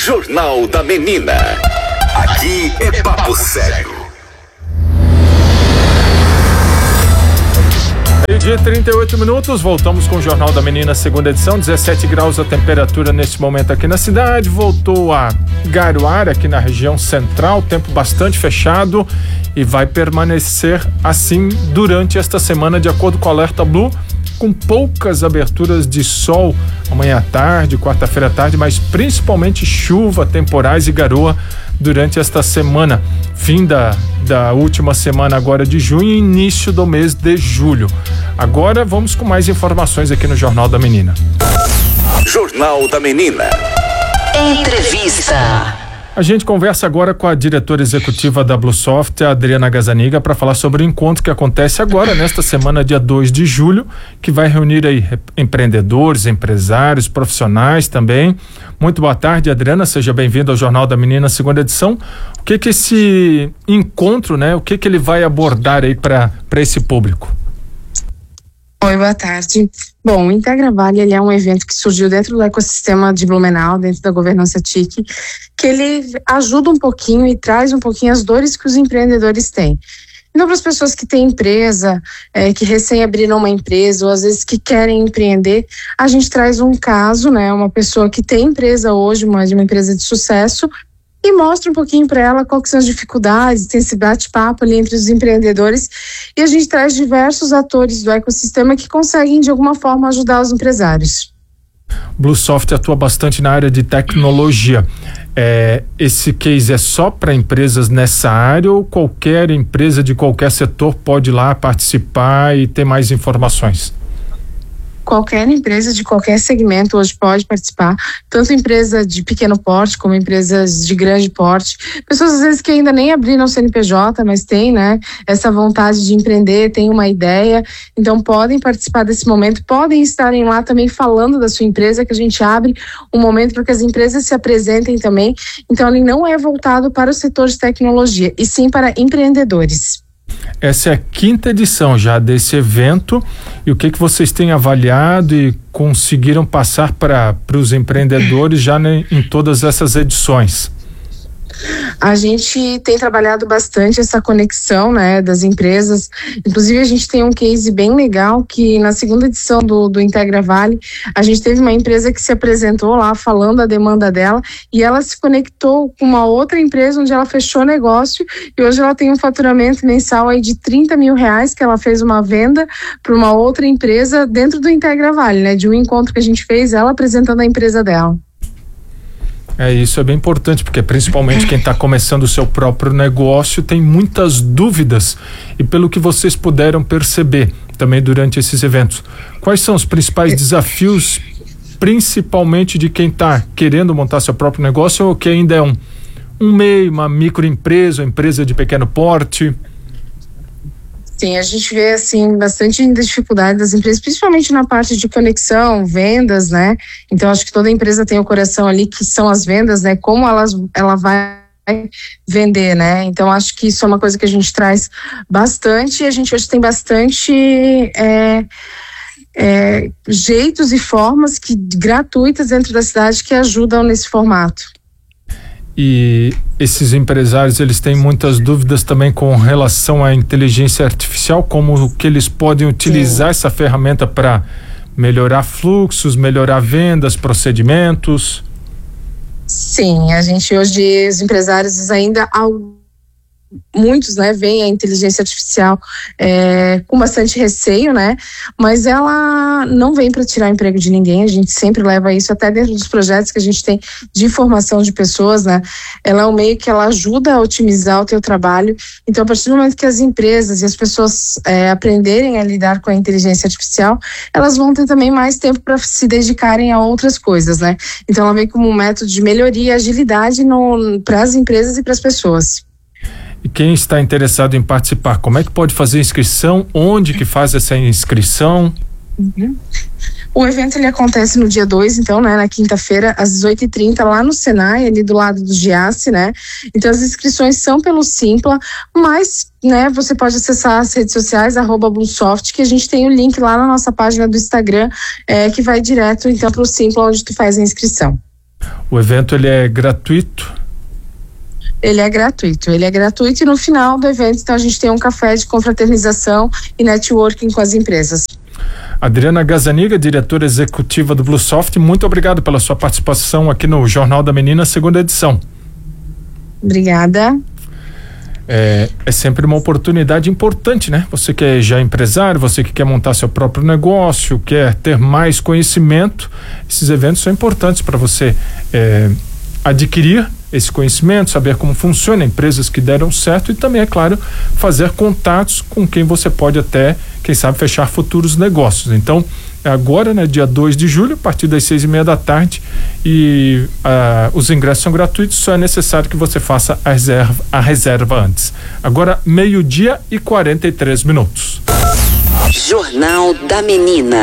Jornal da Menina. Aqui é papo sério. Meio-dia 38 minutos, voltamos com o Jornal da Menina, segunda edição, 17 graus a temperatura nesse momento aqui na cidade, voltou a garoar aqui na região central, tempo bastante fechado e vai permanecer assim durante esta semana, de acordo com o Alerta Blue, com poucas aberturas de sol amanhã à tarde, quarta-feira à tarde, mas principalmente chuva, temporais e garoa durante esta semana, fim da última semana agora de junho e início do mês de julho. Agora vamos com mais informações aqui no Jornal da Menina. Jornal da Menina. Entrevista. A gente conversa agora com a diretora executiva da Bluesoft, a Adriana Gazzaniga, para falar sobre o encontro que acontece agora, nesta semana, dia 2 de julho, que vai reunir aí empreendedores, empresários, profissionais também. Muito boa tarde, Adriana, seja bem-vinda ao Jornal da Menina, segunda edição. O que esse encontro, né, o que ele vai abordar aí para esse público? Oi, boa tarde. Bom, o Integra Vale, ele é um evento que surgiu dentro do ecossistema de Blumenau, dentro da governança TIC, que ele ajuda um pouquinho e traz um pouquinho as dores que os empreendedores têm. Então, para as pessoas que têm empresa, que recém abriram uma empresa, ou às vezes que querem empreender, a gente traz um caso, né, uma pessoa que tem empresa hoje, uma empresa de sucesso, e mostra um pouquinho para ela quais são as dificuldades, tem esse bate-papo ali entre os empreendedores, e a gente traz diversos atores do ecossistema que conseguem de alguma forma ajudar os empresários. Bluesoft atua bastante na área de tecnologia. Esse case é só para empresas nessa área ou qualquer empresa de qualquer setor pode ir lá participar e ter mais informações? Qualquer empresa de qualquer segmento hoje pode participar, tanto empresa de pequeno porte como empresas de grande porte, pessoas às vezes que ainda nem abriram CNPJ, mas têm, né, essa vontade de empreender, têm uma ideia, então podem participar desse momento, podem estarem lá também falando da sua empresa, que a gente abre um momento para que as empresas se apresentem também, então ele não é voltado para o setor de tecnologia, e sim para empreendedores. Essa é a quinta edição já desse evento, e o que vocês têm avaliado e conseguiram passar para os empreendedores já em todas essas edições? A gente tem trabalhado bastante essa conexão, né, das empresas. Inclusive a gente tem um case bem legal que na segunda edição do Integra Vale, a gente teve uma empresa que se apresentou lá falando a demanda dela e ela se conectou com uma outra empresa onde ela fechou negócio e hoje ela tem um faturamento mensal aí de R$30 mil que ela fez uma venda para uma outra empresa dentro do Integra Vale, né, de um encontro que a gente fez, ela apresentando a empresa dela. Isso é bem importante, porque principalmente quem está começando o seu próprio negócio tem muitas dúvidas, e pelo que vocês puderam perceber também durante esses eventos, quais são os principais desafios, principalmente de quem está querendo montar seu próprio negócio ou que ainda é um MEI, uma microempresa, uma empresa de pequeno porte? Sim, a gente vê assim bastante dificuldade das empresas, principalmente na parte de conexão, vendas, né? Então acho que toda empresa tem o coração ali que são as vendas, né? Como ela vai vender, né? Então acho que isso é uma coisa que a gente traz bastante e a gente hoje tem bastante jeitos e formas gratuitas dentro da cidade que ajudam nesse formato. E esses empresários, eles têm muitas dúvidas também com relação à inteligência artificial, como que eles podem utilizar essa ferramenta para melhorar fluxos, melhorar vendas, procedimentos? Sim, a gente hoje, os empresários ainda muitos, né, veem a inteligência artificial com bastante receio, né, mas ela não vem para tirar o emprego de ninguém, a gente sempre leva isso até dentro dos projetos que a gente tem de formação de pessoas, né, ela é um meio que ela ajuda a otimizar o teu trabalho, então a partir do momento que as empresas e as pessoas aprenderem a lidar com a inteligência artificial, elas vão ter também mais tempo para se dedicarem a outras coisas, né, então ela vem como um método de melhoria e agilidade para as empresas e para as pessoas. E quem está interessado em participar, como é que pode fazer inscrição? Onde que faz essa inscrição? O evento ele acontece no dia 2, então, né, na quinta-feira, às 18h30, lá no Senai, ali do lado do Giasse, né? Então as inscrições são pelo Simpla, mas, né, você pode acessar as redes sociais, @Bluesoft, que a gente tem o link lá na nossa página do Instagram, que vai direto, então, pro Simpla, onde tu faz a inscrição. O evento ele é gratuito? Ele é gratuito e no final do evento, então, a gente tem um café de confraternização e networking com as empresas. Adriana Gazzaniga, diretora executiva do BlueSoft, muito obrigado pela sua participação aqui no Jornal da Menina, segunda edição. Obrigada. É sempre uma oportunidade importante, né? Você que é já empresário, você que quer montar seu próprio negócio, quer ter mais conhecimento, esses eventos são importantes para você adquirir esse conhecimento, saber como funciona, empresas que deram certo e também, é claro, fazer contatos com quem você pode até, quem sabe, fechar futuros negócios. Então, agora, né, dia 2 de julho, a partir das 6:30 da tarde, e os ingressos são gratuitos, só é necessário que você faça a reserva antes. Agora, 12:43. Jornal da Menina.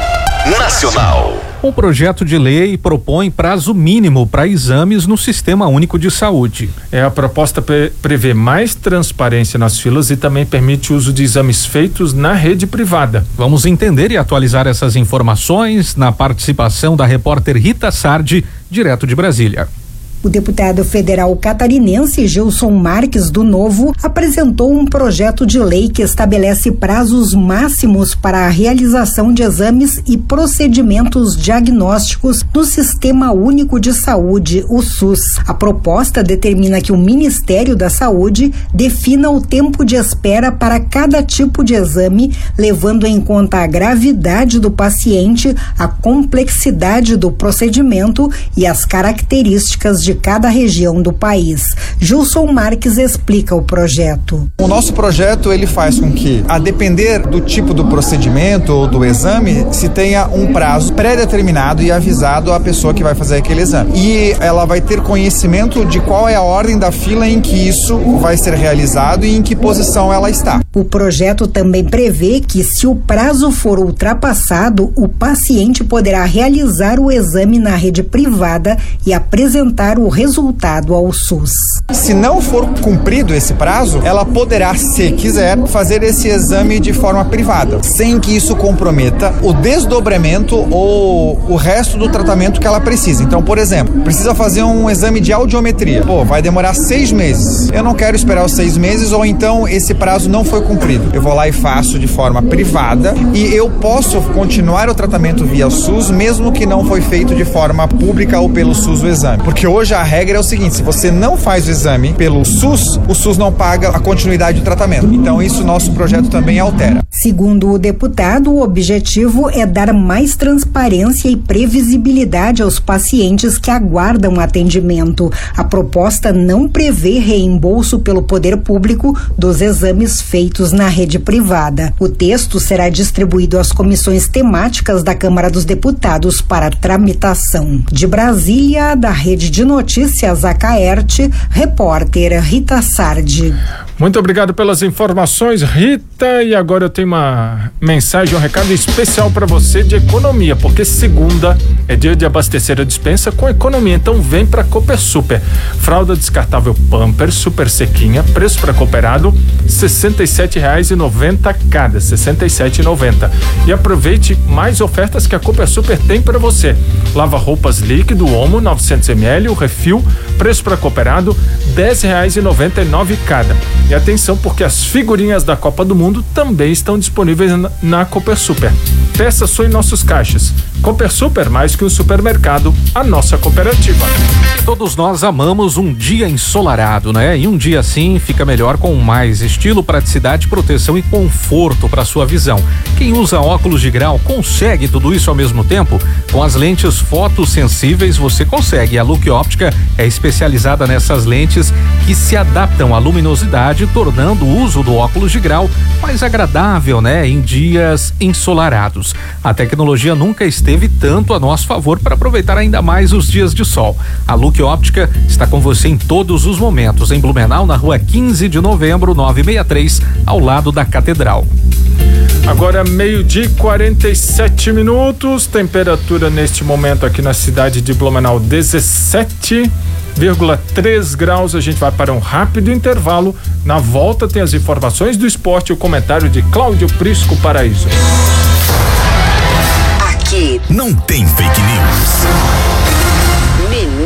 Nacional. Um projeto de lei propõe prazo mínimo para exames no Sistema Único de Saúde. A proposta prevê mais transparência nas filas e também permite o uso de exames feitos na rede privada. Vamos entender e atualizar essas informações na participação da repórter Rita Sardi, direto de Brasília. O deputado federal catarinense Gilson Marques, do Novo, apresentou um projeto de lei que estabelece prazos máximos para a realização de exames e procedimentos diagnósticos no Sistema Único de Saúde, o SUS. A proposta determina que o Ministério da Saúde defina o tempo de espera para cada tipo de exame, levando em conta a gravidade do paciente, a complexidade do procedimento e as características de cada região do país. Gilson Marques explica o projeto. O nosso projeto ele faz com que, a depender do tipo do procedimento ou do exame, se tenha um prazo pré-determinado e avisado à pessoa que vai fazer aquele exame. E ela vai ter conhecimento de qual é a ordem da fila em que isso vai ser realizado e em que posição ela está. O projeto também prevê que, se o prazo for ultrapassado, o paciente poderá realizar o exame na rede privada e apresentar o resultado ao SUS. Se não for cumprido esse prazo, ela poderá, se quiser, fazer esse exame de forma privada, sem que isso comprometa o desdobramento ou o resto do tratamento que ela precisa. Então, por exemplo, precisa fazer um exame de audiometria. Vai demorar 6 meses. Eu não quero esperar os 6 meses, ou então esse prazo não foi cumprido. Eu vou lá e faço de forma privada e eu posso continuar o tratamento via SUS, mesmo que não foi feito de forma pública ou pelo SUS o exame. Porque hoje a regra é o seguinte: se você não faz o exame pelo SUS, o SUS não paga a continuidade do tratamento. Então isso nosso projeto também altera. Segundo o deputado, o objetivo é dar mais transparência e previsibilidade aos pacientes que aguardam atendimento. A proposta não prevê reembolso pelo poder público dos exames feitos na rede privada. O texto será distribuído às comissões temáticas da Câmara dos Deputados para tramitação. De Brasília, da Rede de Notícias Acaerte, repórter Rita Sardi. Muito obrigado pelas informações, Rita. E agora eu tenho uma mensagem, um recado especial para você de economia, porque segunda é dia de abastecer a despensa com economia. Então vem para Copersuper. Fralda descartável Pampers super sequinha, preço para cooperado R$ 67,90 cada, R$ 67,90. E aproveite mais ofertas que a Copersuper tem para você. Lava roupas líquido Omo 900 ml, o refil, preço para cooperado R$ 10,99 cada. E atenção, porque as figurinhas da Copa do Mundo também estão disponíveis na Copersuper. Peça sua em nossos caixas. Copersuper, mais que um supermercado, a nossa cooperativa. Todos nós amamos um dia ensolarado, né? E um dia assim fica melhor com mais estilo, praticidade, proteção e conforto para sua visão. Quem usa óculos de grau consegue tudo isso ao mesmo tempo? Com as lentes fotossensíveis você consegue. A Look Óptica é especializada nessas lentes que se adaptam à luminosidade, tornando o uso do óculos de grau mais agradável, né? Em dias ensolarados. A tecnologia nunca esteve tanto a nosso favor para aproveitar ainda mais os dias de sol. A Look Óptica está com você em todos os momentos, em Blumenau, na rua 15 de novembro, 963, ao lado da Catedral. Agora 12:47, temperatura neste momento aqui na cidade de Blumenau 17,3 graus. A gente vai para um rápido intervalo. Na volta tem as informações do esporte e o comentário de Cláudio Prisco Paraíso. Aqui não tem fake news. Menina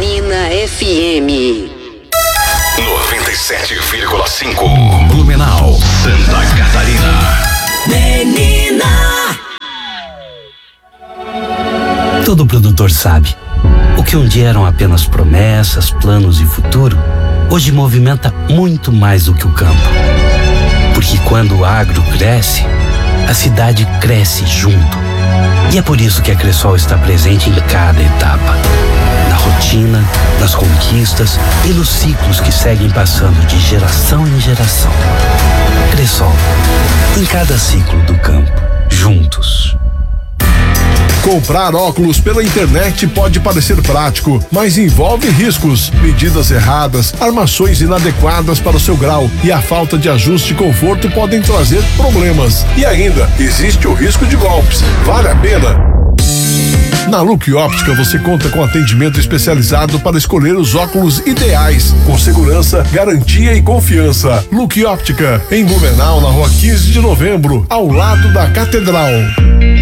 agricultor sabe. O que um dia eram apenas promessas, planos e futuro, hoje movimenta muito mais do que o campo. Porque quando o agro cresce, a cidade cresce junto. E é por isso que a Cressol está presente em cada etapa. Na rotina, nas conquistas e nos ciclos que seguem passando de geração em geração. Cressol, em cada ciclo do campo, juntos. Comprar óculos pela internet pode parecer prático, mas envolve riscos, medidas erradas, armações inadequadas para o seu grau e a falta de ajuste e conforto podem trazer problemas. E ainda, existe o risco de golpes. Vale a pena? Na Look Óptica você conta com atendimento especializado para escolher os óculos ideais, com segurança, garantia e confiança. Look Óptica, em Blumenau, na rua 15 de novembro, ao lado da Catedral.